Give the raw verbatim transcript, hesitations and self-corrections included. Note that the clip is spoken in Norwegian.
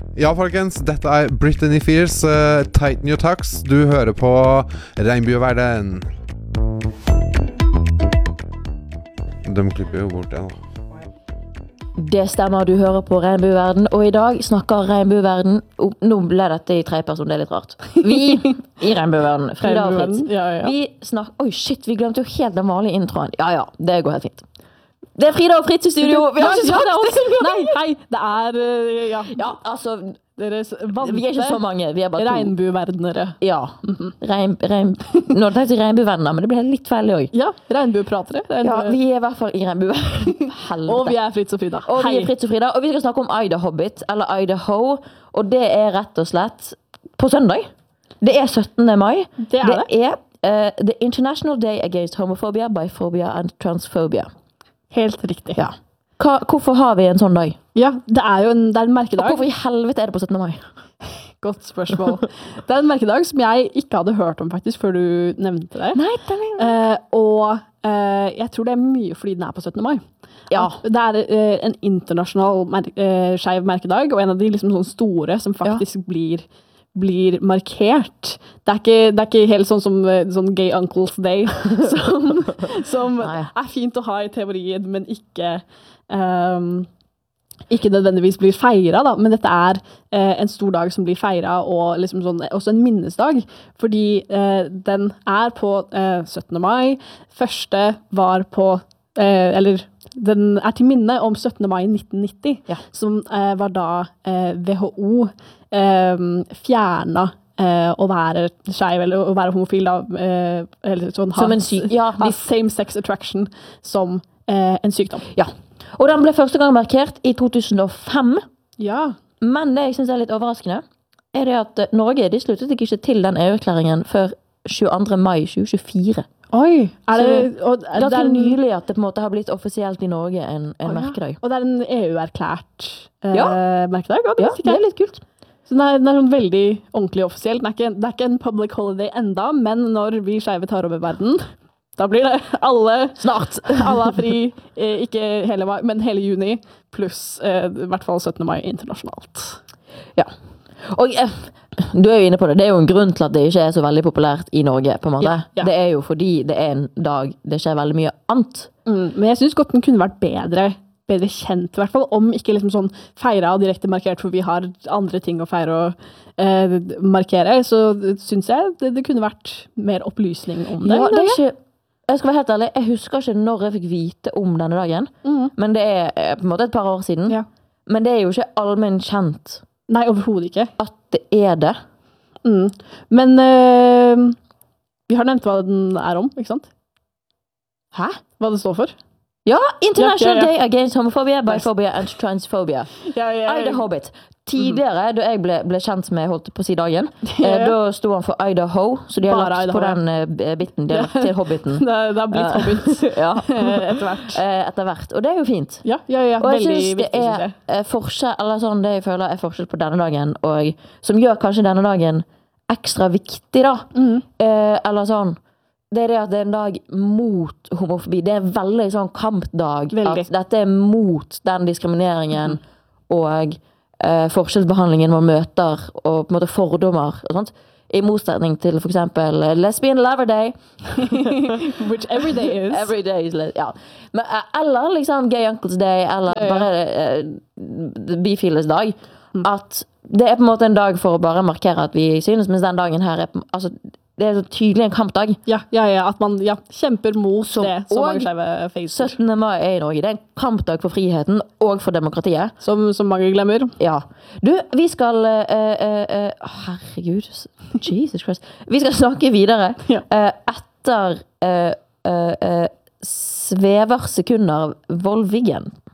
Ja, folkens, dette er Britney Spears, uh, Tighten Your Tux. Du hører på Regnbueverden. De klipper jo bort det nå. Det stemmer, du hører på Regnbueverden, og i dag snakker Regnbueverden oh, nå ble dette i tre person, det er litt rart. Vi i Regnbueverden, Frida og Fritz. Ja, ja. Vi snakker, oi shit, vi glemte jo helt den vanlige introen. Ja, ja, det går helt fint. Det er Frida og Fritz i studio. Vi har ikke sagt det. Nei, hei, det er, uh, ja. Ja, altså, Deres vante vi er ikke så mange, vi er bare to. Regnbueverdenere. Ja, rein, rein, nå tenkte jeg regnbueverdener, men det ble litt feil også. Ja, regnbuepratere. Regnbue. Ja, vi er i hvert fall i regnbueverden. Og vi er Fritz og Frida. Og Hei. vi er Fritz og Frida, og vi skal snakke om Ida Hobbit, eller Idaho, og det er rett og slett på søndag. Det er syttende mai. Det er det. Det er uh, The International Day Against Homophobia, Biphobia and Transphobia. Helt riktig. Ja. Hva, hvorfor har vi en sånn dag? Ja, det er jo en, det er en merkedag. Og hvorfor i helvete er det på syttende mai? Godt spørsmål. Det er en merkedag som jeg ikke hadde hørt om faktisk før du nevnte det. Nei, det er Uh, og uh, jeg tror det er mye fordi den er på syttende mai. Ja. At det er uh, en internasjonal mer uh, skeiv merkedag, og en av de liksom sånn store som faktisk ja. blir, blir markert. Det er ikke, det er ikke helt sånn som uh, sånn Gay Uncles Day, som, som er fint å ha i teorien, men ikke... Um, ikke nødvendigvis blir feiret da, men dette er eh, en stor dag som blir feiret, og liksom sånn, også en minnesdag, fordi eh, den er på eh, syttende mai, første var på, eh, eller den er til minne om syttende mai nitten nitti, ja. som eh, var da eh, W H O eh, fjernet eh, å være skeiv, eller å være homofil, da, eh, eller sånn, som en syk, ja, ha same-sex attraction som eh, en sykdom. Ja. Og den ble første gang markert i to tusen og fem. Ja. Men det jeg synes er litt overraskende, er det at Norge, de sluttet ikke til den E U-erklæringen før tjueandre mai tjue tjuefire. Oi! Er det, og, det er det er nylig at det på en måte har blitt offisielt i Norge en, en oh, ja. merkedag. Og det er en E U-erklært eh, ja. merkedag? Det, ja, det er litt kult. Så den er, den er sånn veldig ordentlig offisiell. Den er ikke, det er ikke en public holiday enda, men når vi skeive tar over verden... Da blir det alle, snart, alle er fri, eh, ikke hele mai, men hele juni, pluss eh, i hvert fall syttende mai internasjonalt. Ja, og eh, du er jo inne på det, det er jo en grunn til at det ikke er så veldig populært i Norge, på en måte. Ja, ja. Det er jo fordi det er en dag, det skjer veldig mye annet. Mm, men jeg synes godt den kunne vært bedre, bedre kjent i hvert fall, om ikke liksom sånn feire og direkte markert, for vi har andre ting å feire og eh, markere, så synes jeg det, det kunne vært mer opplysning om det. Ja, det er ikke... Jeg skal være helt ærlig, jeg husker ikke når jeg fikk vite om denne dagen, mm. men det er på en måte et par år siden. Ja. Men det er jo ikke allmenn kjent. Nei, overhovedet ikke. At det er det. Mm. Men øh, vi har nevnt hva den er om, ikke sant? Hæ? Hva det står for? Ja, International ja, ja, ja. Day Against Homophobia, Biphobia and Transphobia. Ja, ja, ja. Ida Hobbit. Tidligere, da jeg ble, ble kjent med, holdt på å si dagen, ja, ja. da stod han for Idaho, så de har Bare lagt Idaho, på den uh, bitten, de har lagt til Hobbiten. det, det har blitt Hobbit ja. etter hvert. Etter hvert, og det er jo fint. Ja, ja, ja. Og jeg veldig synes det viktig, er forskjell, eller sånn, det jeg føler er forskjell på denne dagen, og som gjør kanskje denne dagen ekstra viktig da. Mm. Uh, eller sånn, det er det at det er en dag mot homofobi. Det er en veldig sånn kampdag. Veldig. At dette er mot den diskrimineringen mm. og uh, forskjellsbehandlingen man møter, og på en måte fordommer og sånt. I motsetning til for eksempel uh, Lesbian Lover Day. Which every day is. Every day is, ja. Men, uh, eller liksom Gay Uncles Day, eller ja, ja. bare uh, Bifilers dag. Mm. At det er på en måte en dag for å bare markere at vi synes, mens den dagen her er, altså, det er så tydelig en kampdag. Ja, ja, ja, at man ja, kjemper mot som, det som mange skeive facer. syttende mai er i Norge. Det er en kampdag for friheten og for demokratiet. Som, som mange glemmer. Ja. Du, vi skal... Uh, uh, uh, herregud. Jesus Christ. Vi skal snakke videre ja. uh, etter uh, uh, uh, sveversekunder Volvigen